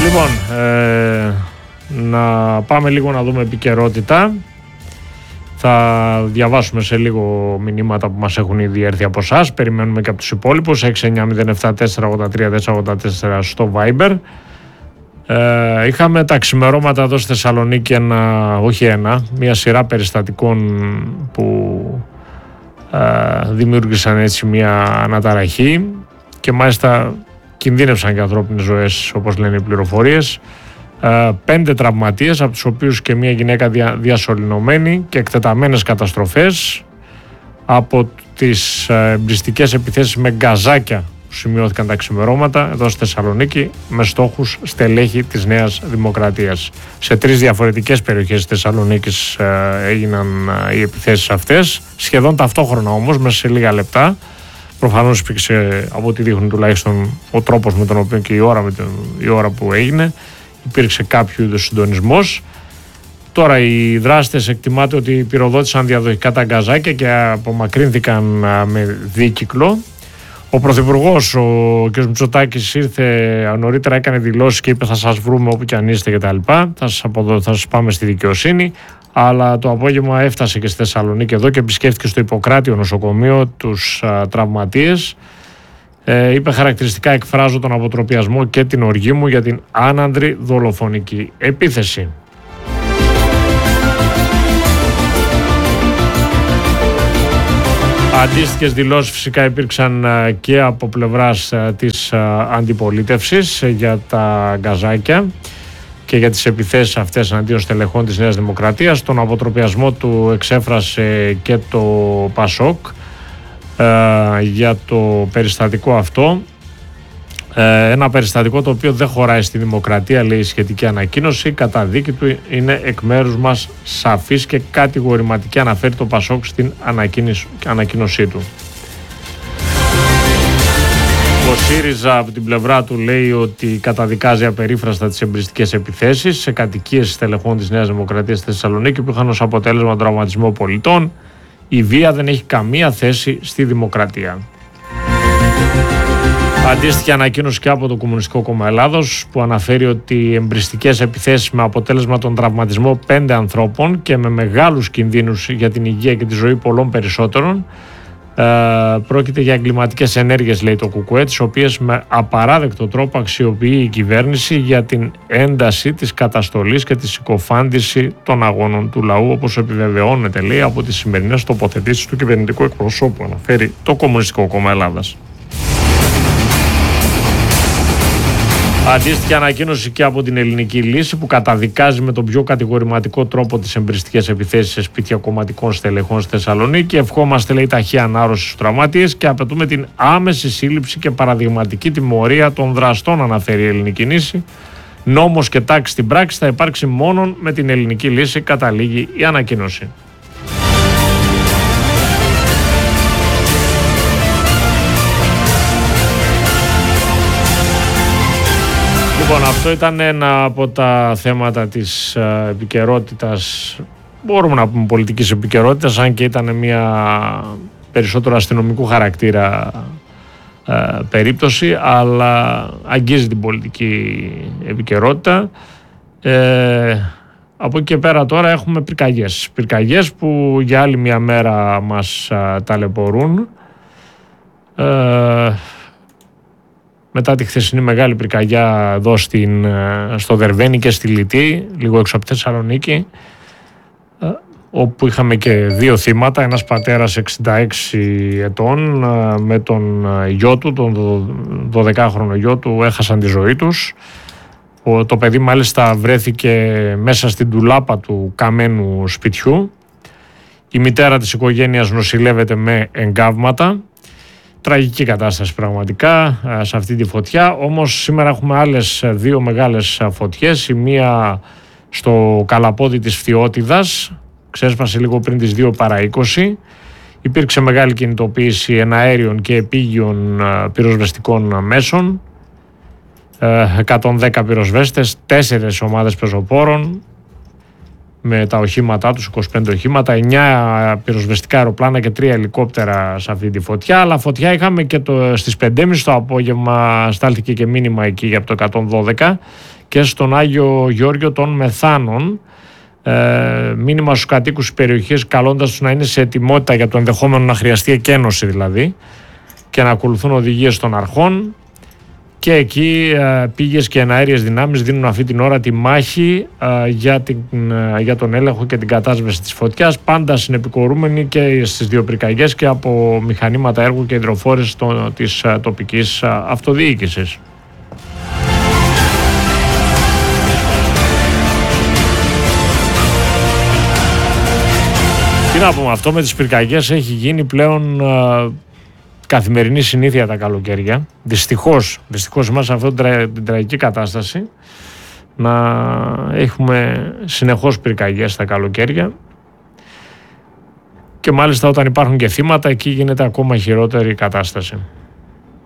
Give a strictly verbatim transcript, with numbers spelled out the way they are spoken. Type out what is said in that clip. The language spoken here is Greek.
Λοιπόν, ε, να πάμε λίγο να δούμε επικαιρότητα. Θα διαβάσουμε σε λίγο μηνύματα που μας έχουν ήδη έρθει από εσάς. Περιμένουμε και από τους υπόλοιπους. έξι εννιά μηδέν επτά τέσσερα ογδόντα τρία τέσσερα ογδόντα τέσσερα στο Viber. Ε, είχαμε τα ξημερώματα εδώ στη Θεσσαλονίκη ένα, όχι ένα, μια σειρά περιστατικών που ε, δημιούργησαν έτσι μια αναταραχή και μάλιστα κινδύνευσαν και ανθρώπινες ζωές, όπως λένε οι πληροφορίες. Ε, πέντε τραυματίες, από τους οποίους και μια γυναίκα δια, διασωληνωμένη, και εκτεταμένες καταστροφές από τις ε, εμπριστικές επιθέσεις με γκαζάκια που σημειώθηκαν τα ξημερώματα εδώ στη Θεσσαλονίκη με στόχους στελέχη της Νέας Δημοκρατίας. Σε τρεις διαφορετικές περιοχές της Θεσσαλονίκης ε, έγιναν ε, οι επιθέσεις αυτές, σχεδόν ταυτόχρονα όμως, μέσα σε λίγα λεπτά. Προφανώς υπήρξε, από ό,τι δείχνουν τουλάχιστον, ο τρόπος με τον οποίο και η ώρα, με τον, η ώρα που έγινε, υπήρξε κάποιο είδους συντονισμός. Τώρα οι δράστες εκτιμάται ότι πυροδότησαν διαδοχικά τα γκαζάκια και απομακρύνθηκαν με δίκυκλο. Ο Πρωθυπουργός, ο κ. Μητσοτάκης, ήρθε νωρίτερα, έκανε δηλώσεις και είπε θα σας βρούμε όπου και αν είστε κτλ. Θα σας, αποδο... θα σας πάμε στη δικαιοσύνη. Αλλά το απόγευμα έφτασε και στη Θεσσαλονίκη εδώ και επισκέφθηκε στο Ιπποκράτιο νοσοκομείο τους α, τραυματίες. Ε, είπε χαρακτηριστικά: εκφράζω τον αποτροπιασμό και την οργή μου για την άνανδρη δολοφονική επίθεση. Αντίστοιχες δηλώσεις φυσικά υπήρξαν και από πλευράς της αντιπολίτευσης για τα γκαζάκια και για τις επιθέσεις αυτές εναντίον στελεχών της Νέας Δημοκρατίας. Τον αποτροπιασμό του εξέφρασε και το Πασόκ ε, για το περιστατικό αυτό. Ε, ένα περιστατικό το οποίο δεν χωράει στη δημοκρατία, λέει η σχετική ανακοίνωση. Κατά δίκη του είναι εκ μέρους μας σαφής και κατηγορηματική, αναφέρει το Πασόκ στην ανακοίνωσή του. Ο ΣΥΡΙΖΑ από την πλευρά του λέει ότι καταδικάζει απερίφραστα τις εμπριστικές επιθέσεις σε κατοικίες στελεχών της Νέας Δημοκρατίας στη Θεσσαλονίκη που είχαν ως αποτέλεσμα τον τραυματισμό πολιτών. Η βία δεν έχει καμία θέση στη δημοκρατία. Αντίστοιχη ανακοίνωση και από το Κομμουνιστικό Κόμμα Ελλάδος, που αναφέρει ότι οι εμπριστικές επιθέσεις με αποτέλεσμα τον τραυματισμό πέντε ανθρώπων και με μεγάλους κινδύνους για την υγεία και τη ζωή πολλών περισσότερων, Uh, πρόκειται για εγκληματικές ενέργειες, λέει το ΚΚΕ, τις οποίες με απαράδεκτο τρόπο αξιοποιεί η κυβέρνηση για την ένταση της καταστολής και τη συκοφάντηση των αγώνων του λαού, όπως επιβεβαιώνεται, λέει, από τις σημερινές τοποθετήσεις του κυβερνητικού εκπροσώπου, αναφέρει το Κομμουνιστικό Κόμμα Ελλάδας. Αντίστοιχη ανακοίνωση και από την Ελληνική Λύση, που καταδικάζει με τον πιο κατηγορηματικό τρόπο τις εμπριστικές επιθέσεις σε σπίτια κομματικών στελεχών στη Θεσσαλονίκη. Ευχόμαστε, λέει, ταχεία ανάρρωση στους τραυματίες και απαιτούμε την άμεση σύλληψη και παραδειγματική τιμωρία των δραστών, αναφέρει η Ελληνική Λύση. Νόμος και τάξη στην πράξη θα υπάρξει μόνο με την Ελληνική Λύση, καταλήγει η ανακοίνωση. Λοιπόν, αυτό ήταν ένα από τα θέματα της uh, επικαιρότητας, μπορούμε να πούμε πολιτικής επικαιρότητας, αν και ήταν μια περισσότερο αστυνομικού χαρακτήρα uh, περίπτωση, αλλά αγγίζει την πολιτική επικαιρότητα. Ε, από εκεί και πέρα τώρα έχουμε πυρκαγιές. Πυρκαγιές που για άλλη μια μέρα μας uh, ταλαιπωρούν. Ε, Μετά τη χθεσινή μεγάλη πυρκαγιά εδώ στην, στο Δερβαίνη και στη Λυτή, λίγο έξω από τη Θεσσαλονίκη, όπου είχαμε και δύο θύματα, ένας πατέρας εξήντα έξι ετών με τον γιο του, τον δωδεκάχρονο γιο του, έχασαν τη ζωή τους. Το παιδί μάλιστα βρέθηκε μέσα στην ντουλάπα του καμένου σπιτιού. Η μητέρα της οικογένειας νοσηλεύεται με εγκάβματα. Τραγική κατάσταση πραγματικά σε αυτή τη φωτιά. Όμως σήμερα έχουμε άλλες δύο μεγάλες φωτιές. Η μία στο Καλαπόδι της Φθιώτιδας, ξέσπασε λίγο πριν τις δύο παρά είκοσι. Υπήρξε μεγάλη κινητοποίηση εναέριων και επίγειων πυροσβεστικών μέσων. εκατόν δέκα πυροσβέστες, τέσσερις ομάδες πεζοπόρων με τα οχήματά τους, είκοσι πέντε οχήματα, εννιά πυροσβεστικά αεροπλάνα και τρία ελικόπτερα σε αυτή τη φωτιά. Αλλά φωτιά είχαμε και το, στις πέντε και μισή το απόγευμα στάλθηκε και μήνυμα εκεί από το εκατόν δώδεκα και στον Άγιο Γεώργιο των Μεθάνων. Ε, μήνυμα στους κατοίκους της περιοχής, καλώντας τους να είναι σε ετοιμότητα για το ενδεχόμενο να χρειαστεί εκένωση δηλαδή και να ακολουθούν οδηγίες των αρχών. Και εκεί ε, πήγες και εναέριες δυνάμεις δίνουν αυτή την ώρα τη μάχη ε, για, την, ε, για τον έλεγχο και την κατάσβεση της φωτιάς, πάντα συνεπικορούμενοι και στις δύο πυρκαγιές και από μηχανήματα έργου και υδροφόρες το, της ε, τοπικής ε, αυτοδιοίκησης. Τι να πούμε, αυτό με τις πυρκαγιές έχει γίνει πλέον ε, καθημερινή συνήθεια τα καλοκαίρια. Δυστυχώς, δυστυχώς είμαστε σε αυτή την, την τραγική κατάσταση να έχουμε συνεχώς πυρκαγιές τα καλοκαίρια και μάλιστα όταν υπάρχουν και θύματα εκεί γίνεται ακόμα χειρότερη η κατάσταση.